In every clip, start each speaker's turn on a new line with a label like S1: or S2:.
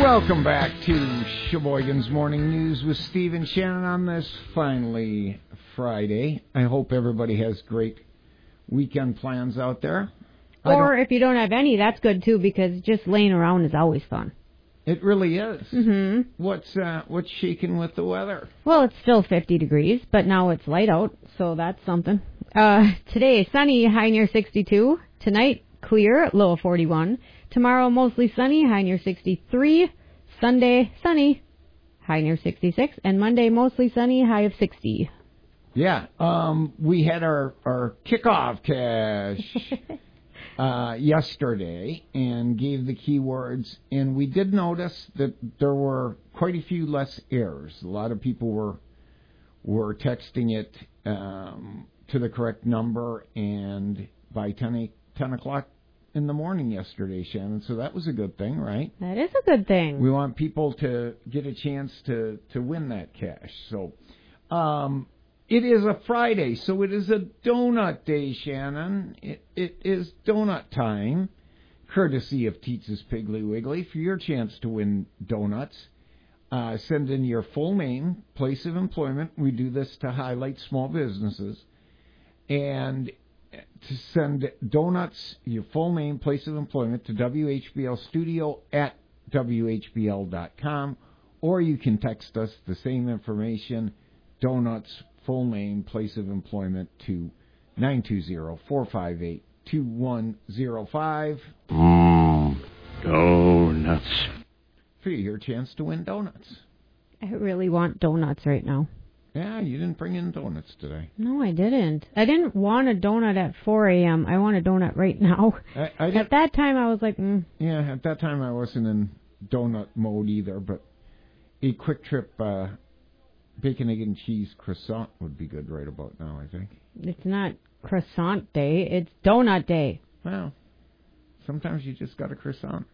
S1: Welcome back to Sheboygan's Morning News with Steve and Shannon on this finally Friday. I hope everybody has great weekend plans out there.
S2: Or if you don't have any, that's good too, because just laying around is always fun.
S1: It really is.
S2: Mm-hmm.
S1: What's shaking with the weather?
S2: Well, it's still 50 degrees, but now it's light out, so that's something. Today, sunny, high near 62. Tonight, clear, low of 41. Tomorrow, mostly sunny, high near 63. Sunday, sunny, high near 66. And Monday, mostly sunny, high of 60.
S1: Yeah, we had our kickoff cash yesterday and gave the keywords, and we did notice that there were quite a few less errors. A lot of people were texting it to the correct number, and by 10 o'clock in the morning yesterday, Shannon, so that was a good thing, right?
S2: That is a good thing.
S1: We want people to get a chance to win that cash. So it is a Friday, so it is a donut day, Shannon. It is donut time, courtesy of Teet's Piggly Wiggly. For your chance to win donuts, send in your full name, place of employment. We do this to highlight small businesses. And to send donuts, your full name, place of employment, to WHBL Studio at WHBL.com. Or you can text us the same information, donuts, full name, place of employment, to 920-458-2105.
S3: Donuts.
S1: For your chance to win donuts.
S2: I really want donuts right now.
S1: Yeah, you didn't bring in donuts today.
S2: No, I didn't. I didn't want a donut at 4 a.m. I want a donut right now. At that time, I was like,
S1: Yeah, at that time, I wasn't in donut mode either, but a Quick Trip bacon, egg, and cheese croissant would be good right about now, I think.
S2: It's not croissant day. It's donut day.
S1: Well, sometimes you just got a croissant.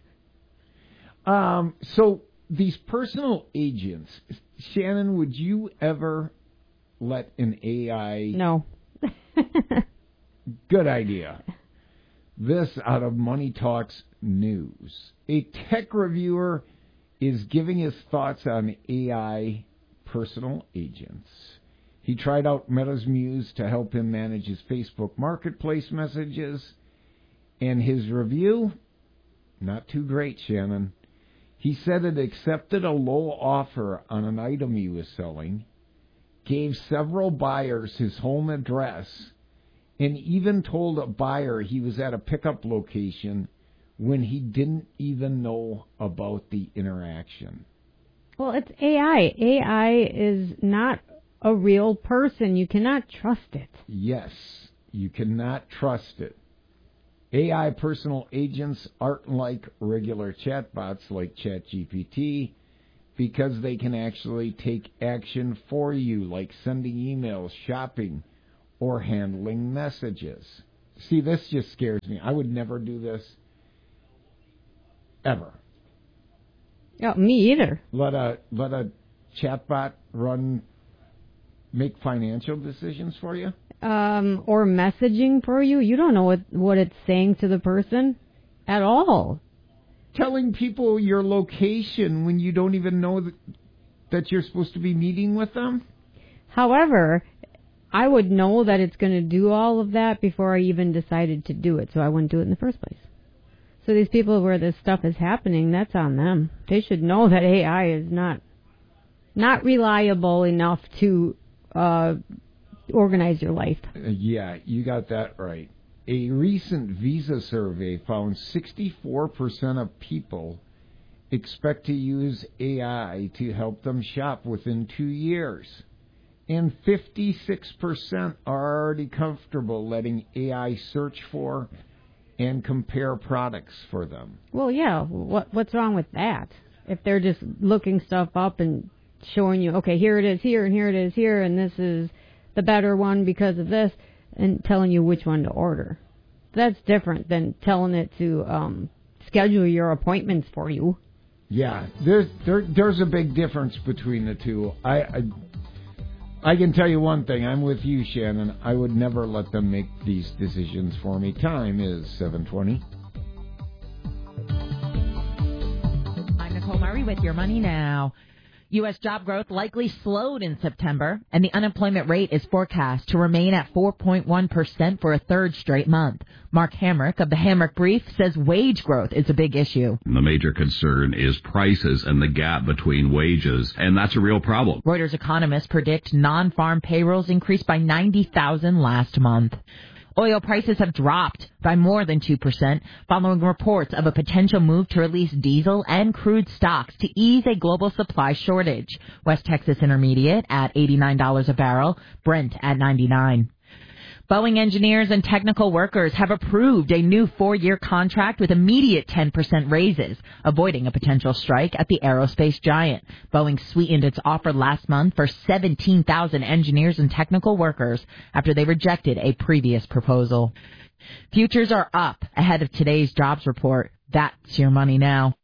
S1: So these personal agents, Shannon, would you ever let an AI...
S2: No.
S1: Good idea. This out of Money Talks News. A tech reviewer is giving his thoughts on AI personal agents. He tried out Meta's Muse to help him manage his Facebook Marketplace messages. And his review, not too great, Shannon. He said it accepted a low offer on an item he was selling, gave several buyers his home address, and even told a buyer he was at a pickup location when he didn't even know about the interaction.
S2: Well, it's AI. AI is not a real person. You cannot trust it.
S1: Yes, you cannot trust it. AI personal agents aren't like regular chatbots like ChatGPT because they can actually take action for you, like sending emails, shopping, or handling messages. See, this just scares me. I would never do this ever.
S2: Oh, me either.
S1: Let a chatbot make financial decisions for you?
S2: Or messaging for you. You don't know what it's saying to the person at all.
S1: Telling people your location when you don't even know that you're supposed to be meeting with them?
S2: However, I would know that it's going to do all of that before I even decided to do it, so I wouldn't do it in the first place. So these people where this stuff is happening, that's on them. They should know that AI is not reliable enough to organize your life.
S1: Yeah, you got that right. A recent Visa survey found 64% of people expect to use AI to help them shop within 2 years. And 56% are already comfortable letting AI search for and compare products for them.
S2: Well, yeah. What's wrong with that? If they're just looking stuff up and showing you, okay, here it is here, and here it is here, and this is the better one because of this, and telling you which one to order. That's different than telling it to schedule your appointments for you.
S1: Yeah, there's a big difference between the two. I can tell you one thing. I'm with you, Shannon. I would never let them make these decisions for me. Time is 7:20.
S3: Ferrari with your money now. U.S. job growth likely slowed in September, and the unemployment rate is forecast to remain at 4.1% for a third straight month. Mark Hamrick of the Hamrick Brief says wage growth is a big issue.
S4: The major concern is prices and the gap between wages, and that's a real problem.
S3: Reuters economists predict non-farm payrolls increased by 90,000 last month. Oil prices have dropped by more than 2% following reports of a potential move to release diesel and crude stocks to ease a global supply shortage. West Texas Intermediate at $89 a barrel, Brent at $99. Boeing engineers and technical workers have approved a new 4-year contract with immediate 10% raises, avoiding a potential strike at the aerospace giant. Boeing sweetened its offer last month for 17,000 engineers and technical workers after they rejected a previous proposal. Futures are up ahead of today's jobs report. That's your money now.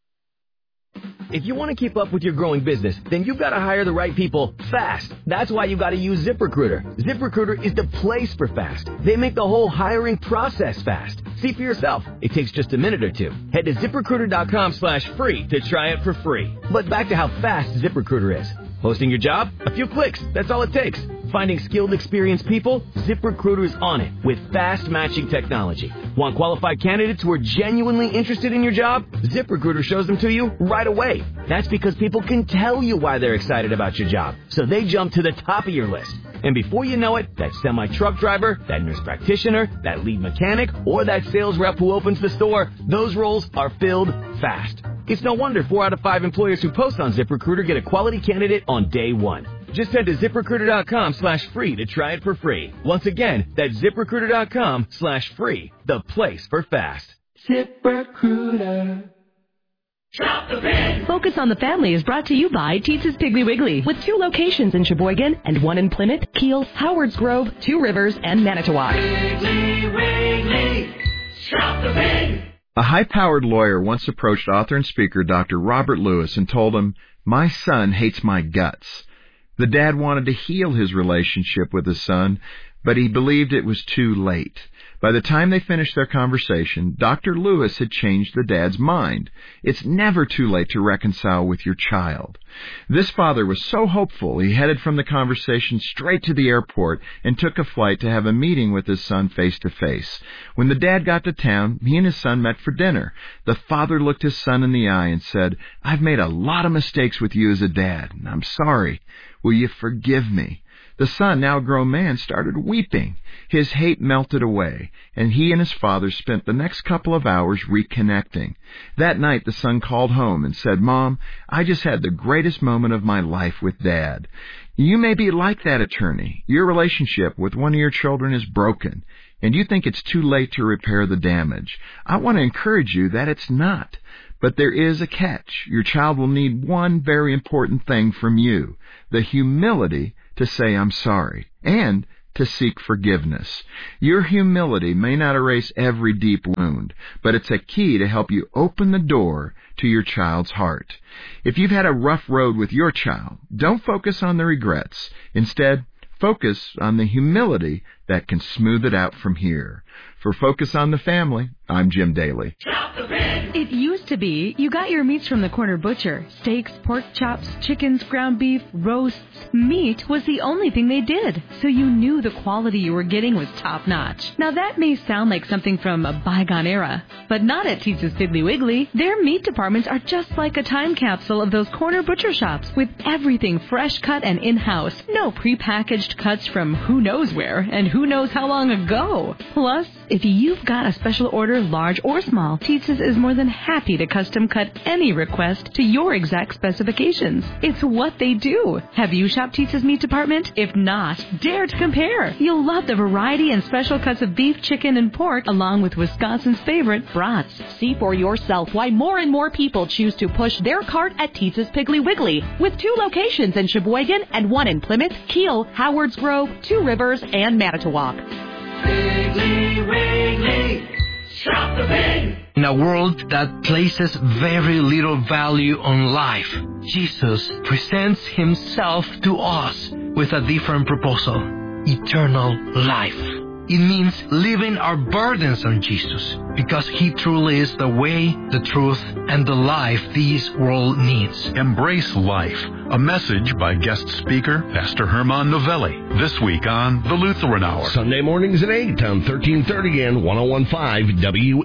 S5: If you want to keep up with your growing business, then you've got to hire the right people fast. That's why you've got to use ZipRecruiter. ZipRecruiter is the place for fast. They make the whole hiring process fast. See for yourself. It takes just a minute or two. Head to ZipRecruiter.com/free to try it for free. But back to how fast ZipRecruiter is. Posting your job? A few clicks. That's all it takes. Finding skilled, experienced people? ZipRecruiter is on it with fast matching technology. Want qualified candidates who are genuinely interested in your job? ZipRecruiter shows them to you right away. That's because people can tell you why they're excited about your job, so they jump to the top of your list. And before you know it, that semi-truck driver, that nurse practitioner, that lead mechanic, or that sales rep who opens the store, those roles are filled fast. It's no wonder 4 out of 5 employers who post on ZipRecruiter get a quality candidate on day one. Just head to ZipRecruiter.com/free to try it for free. Once again, that's ZipRecruiter.com/free, the place for fast.
S6: ZipRecruiter.
S7: Shop the Pig! Focus on the Family is brought to you by Teetz's Piggly Wiggly, with 2 locations in Sheboygan and 1 in Plymouth, Kiel, Howards Grove, 2 Rivers, and Manitowoc.
S6: Piggly Wiggly. Shop the Pig!
S8: A high-powered lawyer once approached author and speaker Dr. Robert Lewis and told him, "My son hates my guts." The dad wanted to heal his relationship with his son, but he believed it was too late. By the time they finished their conversation, Dr. Lewis had changed the dad's mind. It's never too late to reconcile with your child. This father was so hopeful, he headed from the conversation straight to the airport and took a flight to have a meeting with his son face to face. When the dad got to town, he and his son met for dinner. The father looked his son in the eye and said, "I've made a lot of mistakes with you as a dad, and I'm sorry. Will you forgive me?" The son, now a grown man, started weeping. His hate melted away, and he and his father spent the next couple of hours reconnecting. That night, the son called home and said, "Mom, I just had the greatest moment of my life with Dad." You may be like that, attorney. Your relationship with one of your children is broken, and you think it's too late to repair the damage. I want to encourage you that it's not. But there is a catch. Your child will need one very important thing from you: the humility to say, "I'm sorry," and to seek forgiveness. Your humility may not erase every deep wound, but it's a key to help you open the door to your child's heart. If you've had a rough road with your child, don't focus on the regrets. Instead, focus on the humility that can smooth it out from here. For Focus on the Family, I'm Jim Daly.
S7: It used to be you got your meats from the corner butcher. Steaks, pork chops, chickens, ground beef, roasts. Meat was the only thing they did, so you knew the quality you were getting was top-notch. Now that may sound like something from a bygone era, but not at Teetz's Piggly Wiggly. Their meat departments are just like a time capsule of those corner butcher shops, with everything fresh cut and in-house. No prepackaged cuts from who knows where and who knows how long ago. Plus, if you've got a special order, large or small, Teetz's is more than happy to custom cut any request to your exact specifications. It's what they do. Have you shopped Teetz's meat department? If not, dare to compare. You'll love the variety and special cuts of beef, chicken, and pork, along with Wisconsin's favorite brats.
S3: See for yourself why more and more people choose to push their cart at Teetz's Piggly Wiggly, with 2 locations in Sheboygan and 1 in Plymouth, Kiel, Howards Grove, 2 Rivers, and Manitowoc.
S6: Piggly Wiggly, shop the pig!
S9: In a world that places very little value on life, Jesus presents himself to us with a different proposal: eternal life. It means leaving our burdens on Jesus, because He truly is the way, the truth, and the life this world needs.
S10: Embrace life. A message by guest speaker, Pastor Herman Novelli. This week on The Lutheran Hour.
S11: Sunday mornings at 8 on 1330 and 101.5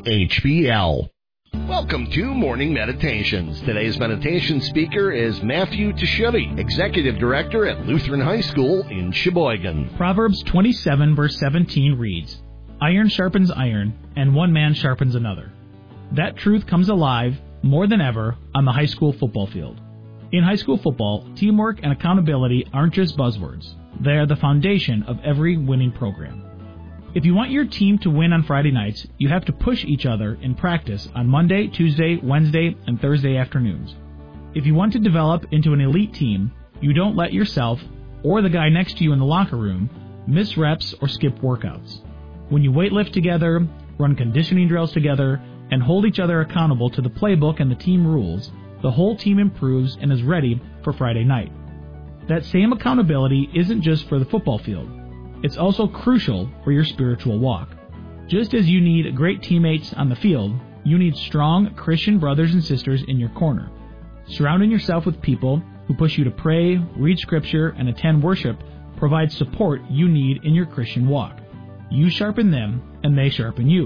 S11: WHBL. Welcome to Morning Meditations. Today's meditation speaker is Matthew Tashevy, Executive Director at Lutheran High School in Sheboygan.
S12: Proverbs 27 verse 17 reads, "Iron sharpens iron, and one man sharpens another." That truth comes alive more than ever on the high school football field. In high school football, teamwork and accountability aren't just buzzwords. They are the foundation of every winning program. If you want your team to win on Friday nights, you have to push each other in practice on Monday, Tuesday, Wednesday, and Thursday afternoons. If you want to develop into an elite team, you don't let yourself or the guy next to you in the locker room miss reps or skip workouts. When you weightlift together, run conditioning drills together, and hold each other accountable to the playbook and the team rules, the whole team improves and is ready for Friday night. That same accountability isn't just for the football field. It's also crucial for your spiritual walk. Just as you need great teammates on the field, you need strong Christian brothers and sisters in your corner. Surrounding yourself with people who push you to pray, read scripture, and attend worship provides support you need in your Christian walk. You sharpen them, and they sharpen you.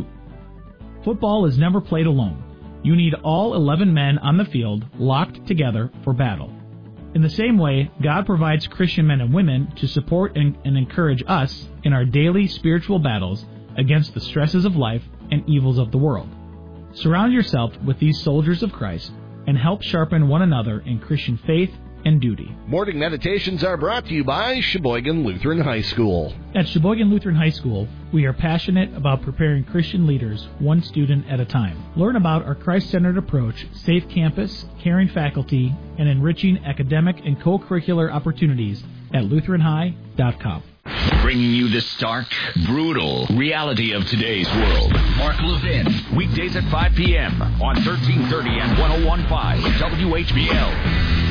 S12: Football is never played alone. You need all 11 men on the field locked together for battle. In the same way, God provides Christian men and women to support and encourage us in our daily spiritual battles against the stresses of life and evils of the world. Surround yourself with these soldiers of Christ and help sharpen one another in Christian faith and duty.
S11: Morning Meditations are brought to you by Sheboygan Lutheran High School.
S12: At Sheboygan Lutheran High School, we are passionate about preparing Christian leaders one student at a time. Learn about our Christ-centered approach, safe campus, caring faculty, and enriching academic and co-curricular opportunities at lutheranhigh.com.
S13: Bringing you the stark, brutal reality of today's world. Mark Levin, weekdays at 5 p.m. on 1330 and 101.5 WHBL.